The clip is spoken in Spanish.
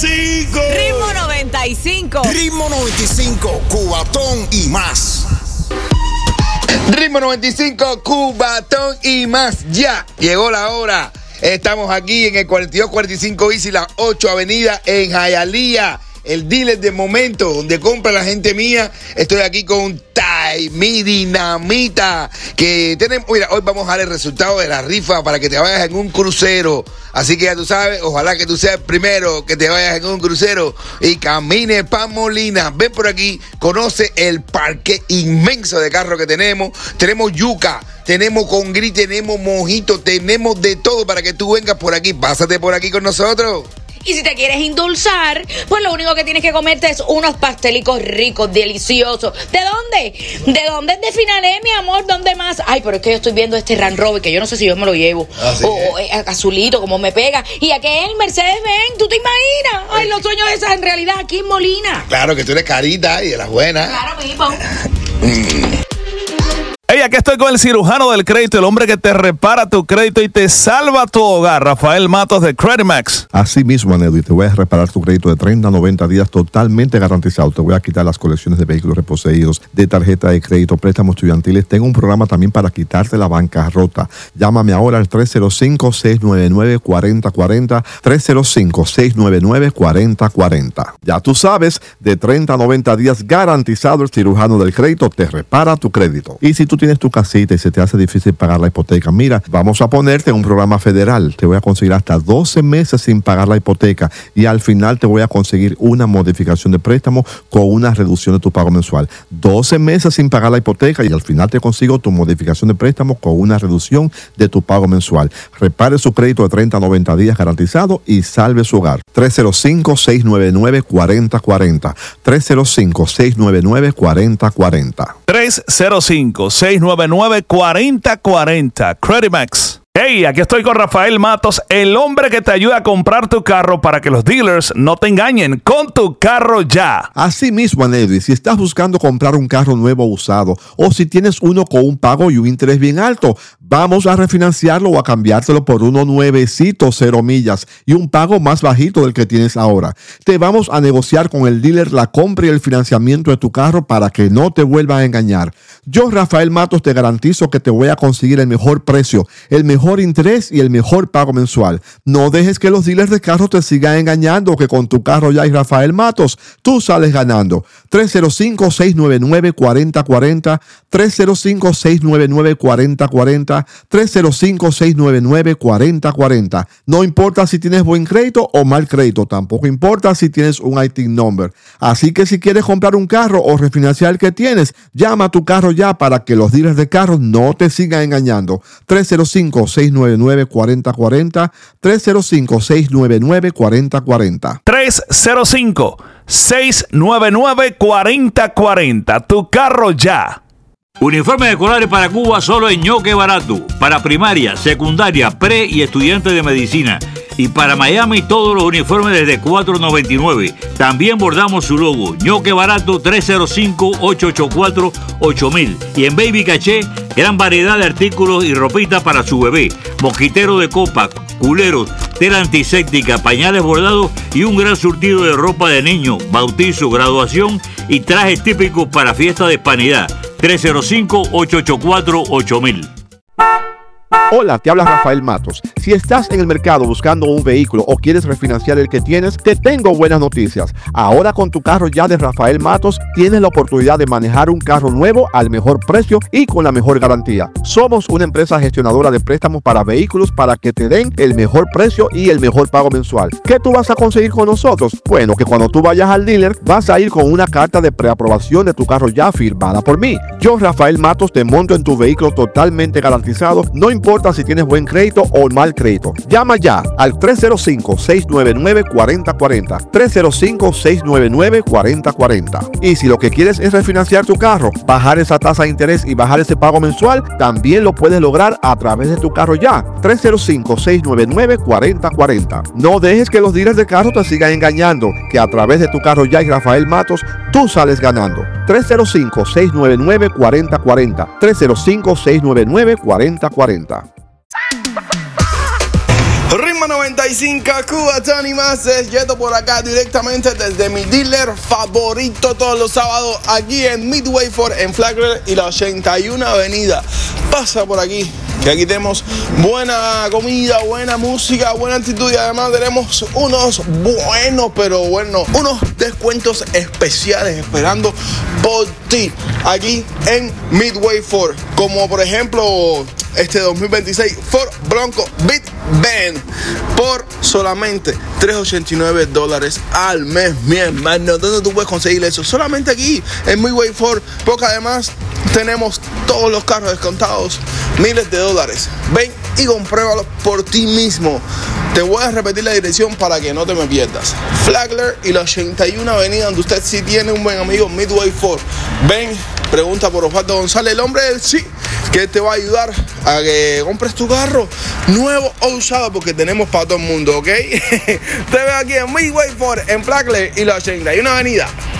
95. Ritmo 95. Ritmo 95, Cubatón y más. Ritmo 95, Cubatón y más. Ya llegó la hora. Estamos aquí en el 4245 East y la 8 Avenida en Hialeah, el dealer de momento donde compra la gente mía. Estoy aquí con mi Dinamita, que tenemos. Mira, hoy vamos a dar el resultado de la rifa para que te vayas en un crucero. Así que ya tú sabes, ojalá que tú seas el primero que te vayas en un crucero y camine pa' Molina. Ven por aquí, conoce el parque inmenso de carros que tenemos. Tenemos yuca, tenemos congrí, tenemos mojito, tenemos de todo para que tú vengas por aquí. Pásate por aquí con nosotros. Y si te quieres endulzar, pues lo único que tienes que comerte es unos pastelicos ricos, deliciosos. ¿De dónde? ¿De dónde? De Finalé, mi amor. ¿Dónde más? Ay, pero es que yo estoy viendo este Range Rover que yo no sé si yo me lo llevo. ¿Sí? O azulito, como me pega. Y aquel Mercedes-Benz, ¿tú te imaginas? Ay, los sueños de esas en realidad aquí en Molina. Claro que tú eres carita y de las buenas. Claro mismo. Hey, aquí estoy con el cirujano del crédito, el hombre que te repara tu crédito y te salva tu hogar, Rafael Matos de Credimax. Así mismo, Anedo, y te voy a reparar tu crédito de 30 a 90 días totalmente garantizado. Te voy a quitar las colecciones de vehículos reposeídos, de tarjeta de crédito, préstamos estudiantiles. Tengo un programa también para quitarte la bancarrota. Llámame ahora al 305-699-4040, 305-699-4040. Ya tú sabes, de 30 a 90 días garantizado, el cirujano del crédito te repara tu crédito. Y si tú tienes tu casita y se te hace difícil pagar la hipoteca, mira, vamos a ponerte en un programa federal. Te voy a conseguir hasta 12 meses sin pagar la hipoteca y al final te voy a conseguir una modificación de préstamo con una reducción de tu pago mensual. 12 meses sin pagar la hipoteca y al final te consigo tu modificación de préstamo con una reducción de tu pago mensual. Repare su crédito de 30 a 90 días garantizado y salve su hogar. 305-699-4040. 305-699-4040. 305-699-4040. Credimax. Hey, aquí estoy con Rafael Matos, el hombre que te ayuda a comprar tu carro para que los dealers no te engañen con tu carro ya. Así mismo, Anedo, si estás buscando comprar un carro nuevo o usado, o si tienes uno con un pago y un interés bien alto, vamos a refinanciarlo o a cambiártelo por uno nuevecito, 0 millas, y un pago más bajito del que tienes ahora. Te vamos a negociar con el dealer la compra y el financiamiento de tu carro para que no te vuelvan a engañar. Yo, Rafael Matos, te garantizo que te voy a conseguir el mejor precio, el mejor interés y el mejor pago mensual. No dejes que los dealers de carros te sigan engañando, que con tu carro ya hay Rafael Matos, tú sales ganando. 305-699-4040, 305-699-4040, 305-699-4040. No importa si tienes buen crédito o mal crédito, tampoco importa si tienes un IT number. Así que si quieres comprar un carro o refinanciar el que tienes, llama a tu carro ya para que los dealers de carros no te sigan engañando. 305-699-4040, 305-699-4040. 305-699-4040. Tu carro ya. Uniformes escolares para Cuba solo en Ñoque Barato. Para primaria, secundaria, pre y estudiantes de medicina. Y para Miami todos los uniformes desde $4.99. También bordamos su logo. Ñoque Barato 305-884-8000. Y en Baby Caché, gran variedad de artículos y ropita para su bebé. Mosquitero de copa, culeros, tela antiséptica, pañales bordados y un gran surtido de ropa de niño, bautizo, graduación y trajes típicos para fiesta de hispanidad. 305-884-8000. Hola, te habla Rafael Matos. Si estás en el mercado buscando un vehículo o quieres refinanciar el que tienes, te tengo buenas noticias. Ahora con tu carro ya de Rafael Matos, tienes la oportunidad de manejar un carro nuevo al mejor precio y con la mejor garantía. Somos una empresa gestionadora de préstamos para vehículos para que te den el mejor precio y el mejor pago mensual. ¿Qué tú vas a conseguir con nosotros? Bueno, que cuando tú vayas al dealer, vas a ir con una carta de preaprobación de tu carro ya firmada por mí. Yo, Rafael Matos, te monto en tu vehículo totalmente garantizado, no importa si tienes buen crédito o mal crédito. Llama ya al 305-699-4040, 305-699-4040. Y si lo que quieres es refinanciar tu carro, bajar esa tasa de interés y bajar ese pago mensual, también lo puedes lograr a través de tu carro ya, 305-699-4040. No dejes que los dealers de carro te sigan engañando, que a través de tu carro ya y Rafael Matos, tú sales ganando. 305-699-4040, 305-699-4040. Ritmo Ritmo 95, Cubatón y más. Es Yeto por acá directamente desde mi dealer favorito todos los sábados aquí en Midway Ford en Flagler y la 81 Avenida. Pasa por aquí, que aquí tenemos buena comida, buena música, buena actitud y además tenemos unos descuentos especiales esperando por ti aquí en Midway Ford, como por ejemplo este 2026 Ford Bronco Big Ben por solamente $389 al mes, mi hermano. ¿Dónde tú puedes conseguir eso? Solamente aquí en Midway Ford, porque además tenemos todos los carros descontados, miles de dólares. Ven y compruébalo por ti mismo. Te voy a repetir la dirección para que no te me pierdas. Flagler y la 81 Avenida, donde usted sí tiene un buen amigo, Midway Ford. Ven, pregunta por Osvaldo González, el hombre del sí, que te va a ayudar a que compres tu carro nuevo o usado, porque tenemos para todo el mundo, ¿ok? Te veo aquí en Midway Ford, en Flagler y la 81 Avenida.